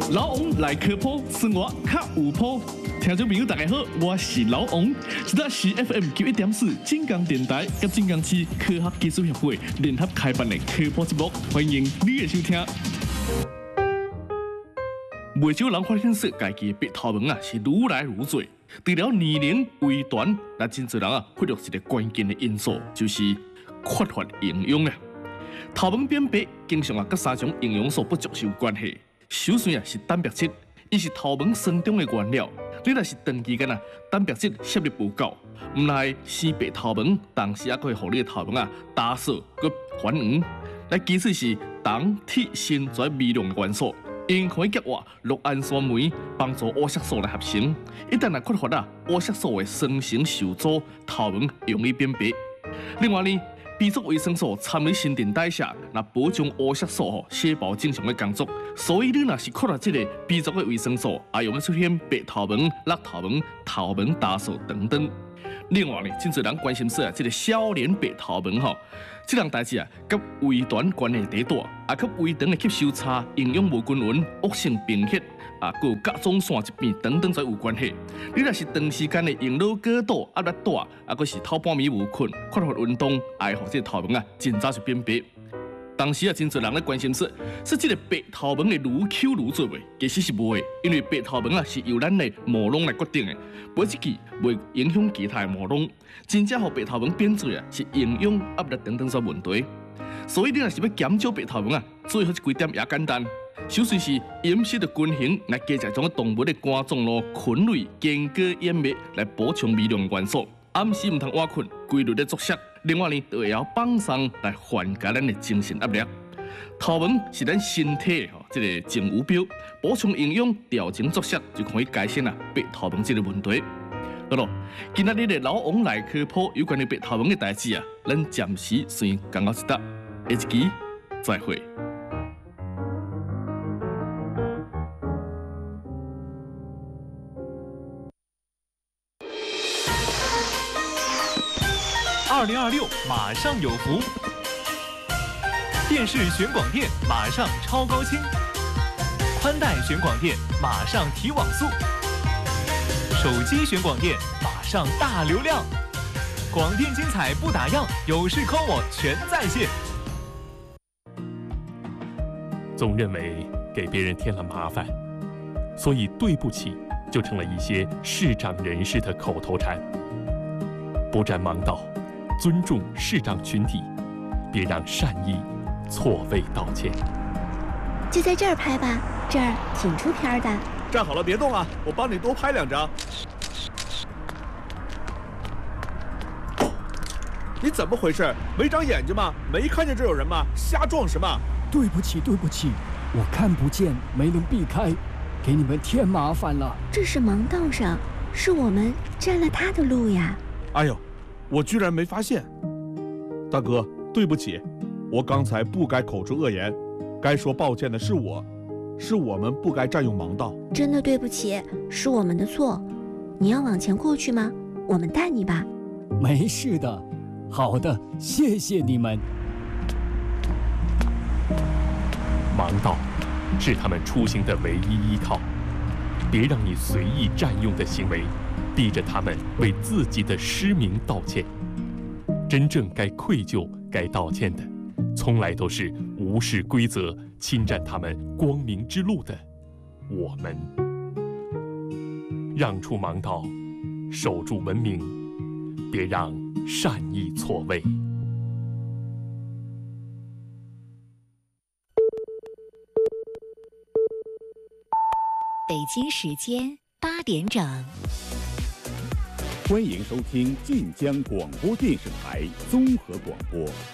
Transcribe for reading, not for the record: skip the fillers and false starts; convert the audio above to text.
老王来科普，生活较有谱。听众朋友大家好，我是老王，这里是 FM91.4金港电台甲金港市科学技术协会联合开办的科普节目，欢迎你的收听。未少人发现说，家己的白头毛啊是愈来愈多。除了年龄、遗传，那真侪人啊忽略一个关键的因素，就是缺乏营养啊。头毛变白，经常啊跟三种营养素不足是有关系。首先啊是蛋白质，伊是头毛生长的原料。你若是长期间啊蛋白质摄入不够，唔来生白头毛，同时啊可以互你的头毛啊打扫佮还原。来，其次是铜、铁、锌这微量的元素。因可以激活酪氨酸酶，帮助黑色素来合成。一旦缺乏黑色素的生成受阻，头毛容易变白。另外呢，B 族维生素参与新陈代谢，那保障黑色素细胞正常的工作。所以你若是缺乏这个 B 族的维生素，也容易出现白头毛、落头毛、头毛打扫等等。另外呢，真侪人关心说啊，这个少年白头毛这样代志啊，甲遗传关系第大，啊，甲胃肠的吸收差、营养无均匀、恶性贫血啊，佮有甲状腺疾病等等才有关系。你若是长时间的用脑过度、压力大，啊，佮是头半暝无困、缺乏运动，爱互这头毛啊，真早就变白。当时啊，真侪人咧关心说这个白头毛会愈扣愈做袂？其实是无的，因为白头毛啊是由咱的毛囊来决定的，每一季袂影响其他的毛囊。真正互白头毛变做啊，是营养、压力等等所问题。所以你若是要减少白头毛啊，最好这几点也简单。首先是饮食的均衡，来加食种动物的肝脏咯、菌类、坚果、燕麦来补充微量元素。暗时唔通晚困，规律的作息。另外呢，就会要放松来缓解咱的精神压力。头毛是咱身体这个静物表，补充营养、调整作息就可以改善白头毛这个问题。好咯，今仔日的老王来科普有关于白头毛的代志啊，咱暂时先讲到这，下一期再会。 2026马上有福，电视选广电马上超高清，宽带选广电马上提网速，手机选广电马上大流量，广电精彩不打烊，有事 call 我全在线。 总认为给别人添了麻烦，所以对不起就成了一些视障人士的口头禅。不占盲道，尊重视障群体，别让善意错位道歉。 就在这儿拍吧，这儿挺出片的。 站好了，别动啊，我帮你多拍2张。你怎么回事？没长眼睛吗？没看见这有人吗？瞎撞什么？ 对不起，对不起，我看不见，没能避开，给你们添麻烦了。 这是盲道上，是我们占了他的路呀。 哎呦，我居然没发现。大哥，对不起，我刚才不该口出恶言，该说抱歉的是我们不该占用盲道。 真的对不起，是我们的错。你要往前过去吗？我们带你吧。 没事的，好的，谢谢你们。 盲道是他们出行的唯一依靠，别让你随意占用的行为逼着他们为自己的失明道歉。真正该愧疚、该道歉的，从来都是无视规则、侵占他们光明之路的我们。让出盲道，守住文明，别让善意错位。 北京时间8点整。 欢迎收听晋江广播电视台综合广播。